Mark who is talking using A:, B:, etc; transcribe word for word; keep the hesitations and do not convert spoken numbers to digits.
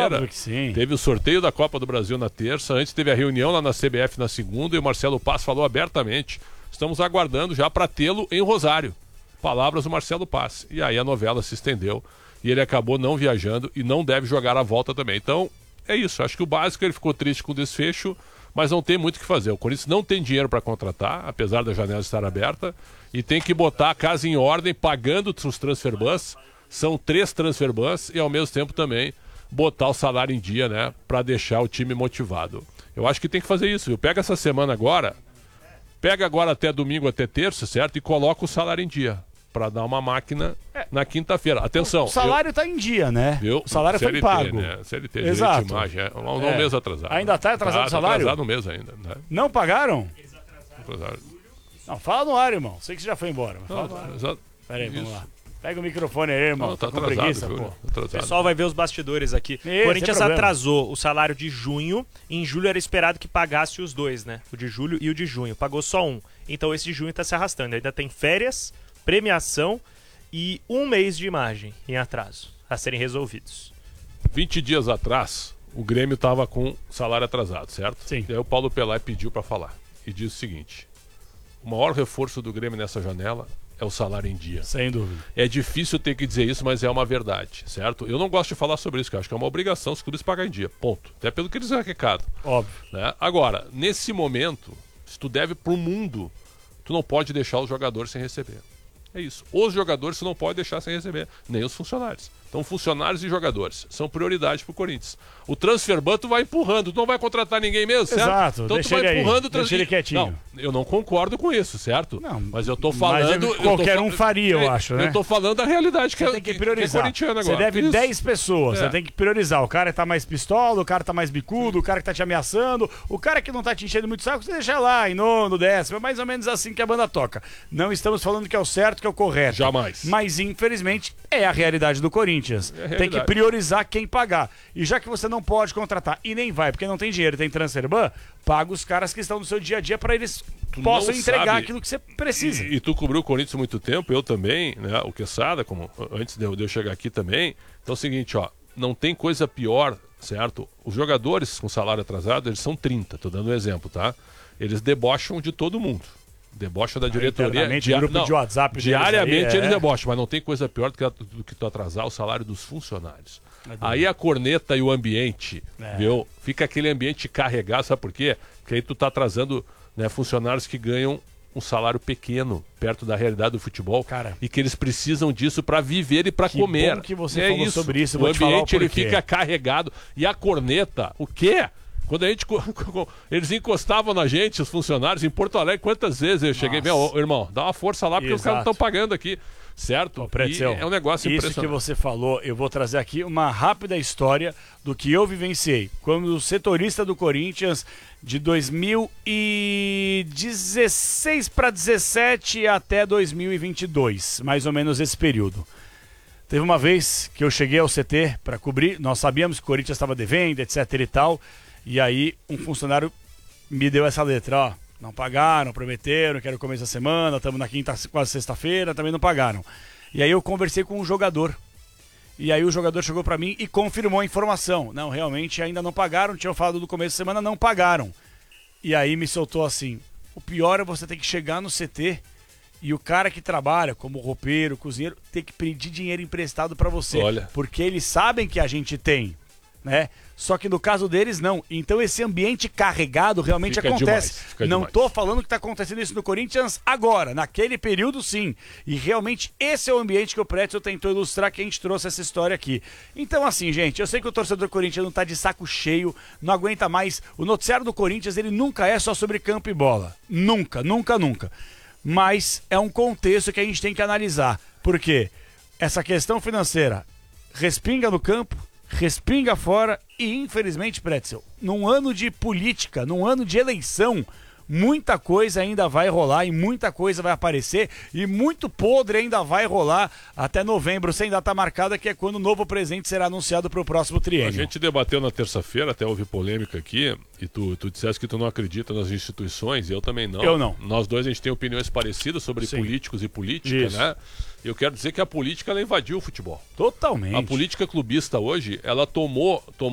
A: Óbvio que sim.
B: Teve o sorteio da Copa do Brasil na terça, antes teve a reunião lá na C B F na segunda e o Marcelo Paz falou abertamente. Estamos aguardando já para tê-lo em Rosário. Palavras do Marcelo Paz. E aí a novela se estendeu e ele acabou não viajando e não deve jogar a volta também. Então, é isso. Acho que o básico, ele ficou triste com o desfecho, mas não tem muito o que fazer. O Corinthians não tem dinheiro para contratar, apesar da janela estar aberta, e tem que botar a casa em ordem, pagando os transfer bans. São três transfer bans e, ao mesmo tempo, também botar o salário em dia, né, para deixar o time motivado. Eu acho que tem que fazer isso, viu? Pega essa semana agora, pega agora até domingo, até terça, certo? E coloca o salário em dia, para dar uma máquina é. na quinta-feira. Atenção.
A: O salário está em dia, né?
B: Viu?
A: O salário
B: C L T,
A: foi pago.
B: Né? C L T,
A: Exato.
B: Direito de imagem. É um, um
A: é.
B: mês atrasado.
A: Ainda está atrasado
B: tá,
A: o salário?
B: Tá atrasado um mês ainda. Né?
A: Não pagaram?
B: Eles atrasaram.
A: Não, fala no ar, irmão. Sei que você já foi embora. Mas
B: Não,
A: fala no ar.
B: exa...
A: Pera aí,
B: Isso.
A: vamos lá. Pega o microfone aí, irmão.
B: Não, tá,
A: tá
B: atrasado,
A: preguiça,
B: viu?
A: pô.
B: Atrasado.
C: O pessoal vai ver os bastidores aqui.
A: Isso,
C: o Corinthians
A: sem
C: atrasou o salário de junho. Em julho era esperado que pagasse os dois, né? O de julho e o de junho. Pagou só um. Então esse de junho tá se arrastando. Ainda tem férias, premiação e um mês de imagem em atraso a serem resolvidos.
B: vinte dias atrás, o Grêmio estava com salário atrasado, certo?
A: Sim.
B: E aí o Paulo Pelé pediu para falar. E disse o seguinte: o maior reforço do Grêmio nessa janela é o salário em dia.
A: Sem dúvida.
B: É difícil ter que dizer isso, mas é uma verdade, certo? Eu não gosto de falar sobre isso, que eu acho que é uma obrigação os clubes pagar em dia, ponto. Até pelo que eles arrecadam.
A: Óbvio.
B: Né? Agora, nesse momento, se tu deve pro mundo, tu não pode deixar os jogadores sem receber. É isso. Os jogadores você não pode deixar sem receber, nem os funcionários. Então, funcionários e jogadores são prioridade pro Corinthians. O transfer ban tu vai empurrando, tu não vai contratar ninguém mesmo, certo?
A: Exato,
B: então
A: deixa
B: tu vai
A: ele
B: empurrando
A: aí,
B: o trans...
A: deixa ele quietinho.
B: Não, eu não concordo com isso, certo?
A: Não,
B: mas eu tô falando...
A: Mas qualquer
B: tô...
A: um faria, eu acho, né?
B: Eu tô falando da realidade que
A: você
B: é,
A: tem que priorizar.
B: Que é agora.
A: Você deve
B: isso.
A: dez pessoas,
B: É.
A: você tem que priorizar. O cara tá mais pistola, o cara tá mais bicudo, o cara que tá te ameaçando, o cara que não tá te enchendo muito saco, você deixa lá em nono, décimo. É mais ou menos assim que a banda toca. Não estamos falando que é o certo, que é o correto.
B: Jamais.
A: Mas, infelizmente, é a realidade do Corinthians.
B: É a
A: tem que
B: realidade.
A: priorizar quem pagar. E já que você não pode contratar, e nem vai, porque não tem dinheiro, tem transfer ban, paga os caras que estão no seu dia a dia para eles
B: Tu
A: possam
B: não
A: entregar
B: sabe.
A: aquilo que você precisa.
B: E, e tu cobriu o Corinthians há muito tempo, eu também, né? O Quesada, como antes de eu, de eu chegar aqui também. Então é o seguinte, ó, não tem coisa pior, certo? Os jogadores com salário atrasado, eles são trinta, tô dando um exemplo, tá? Eles debocham de todo mundo. Debocha da diretoria.
A: Dia... grupo
B: não,
A: de WhatsApp
B: diariamente
A: aí, é.
B: eles debocham, mas não tem coisa pior do que, do que tu atrasar o salário dos funcionários. É aí a corneta e o ambiente, é. viu? Fica aquele ambiente carregado, sabe por quê? Porque aí tu tá atrasando, né, funcionários que ganham um salário pequeno, perto da realidade do futebol,
A: cara,
B: e que eles precisam disso para viver e para comer.
A: Bom que você
B: é
A: falou
B: isso.
A: sobre isso,
B: o
A: vou te falar
B: ambiente
A: o
B: ele
A: porquê.
B: fica carregado. E a corneta, o quê? Quando a gente eles encostavam na gente, os funcionários, em Porto Alegre, quantas vezes eu Nossa. cheguei, meu irmão, dá uma força lá, porque Exato. os caras não estão pagando aqui, certo?
A: Ô, Pretzel,
B: é um negócio
A: isso
B: impressionante.
A: Que você falou, eu vou trazer aqui uma rápida história do que eu vivenciei. Quando setorista do Corinthians, de dois mil e dezesseis para dezessete até dois mil e vinte e dois, mais ou menos esse período. Teve uma vez que eu cheguei ao C T para cobrir, nós sabíamos que o Corinthians estava devendo, etc e tal. E aí um funcionário me deu essa letra, ó, não pagaram, prometeram que era o começo da semana, estamos na quinta, quase sexta-feira, também não pagaram. E aí eu conversei com um jogador, e aí o jogador chegou para mim e confirmou a informação. Não, realmente ainda não pagaram, tinham falado do começo da semana, não pagaram. E aí me soltou assim, o pior é você ter que chegar no C T e o cara que trabalha como roupeiro, cozinheiro, ter que pedir dinheiro emprestado para você.
B: Olha.
A: Porque eles sabem que a gente tem, né? Só que no caso deles, não. Então esse ambiente carregado realmente
B: fica
A: acontece.
B: Demais, fica
A: não
B: demais.
A: tô falando que tá acontecendo isso no Corinthians agora. Naquele período, sim. E realmente esse é o ambiente que o Pretzel tentou ilustrar, que a gente trouxe essa história aqui. Então assim, gente, eu sei que o torcedor corintiano tá de saco cheio, não aguenta mais. O noticiário do Corinthians, ele nunca é só sobre campo e bola. Nunca, nunca, nunca. Mas é um contexto que a gente tem que analisar. Por quê? Essa questão financeira respinga no campo, respinga fora e, infelizmente, Pretzel, num ano de política, num ano de eleição, muita coisa ainda vai rolar e muita coisa vai aparecer e muito podre ainda vai rolar até novembro, sem data marcada, que é quando o novo presidente será anunciado para o próximo triênio.
B: A gente debateu na terça-feira, até houve polêmica aqui, e tu, tu disseste que tu não acredita nas instituições, e eu também não.
A: Eu não.
B: Nós dois, a gente tem opiniões parecidas sobre
A: Sim.
B: políticos e política,
A: Isso.
B: né? Eu quero dizer que a política, ela invadiu o futebol.
A: Totalmente.
B: A política clubista hoje, ela tomou... tomou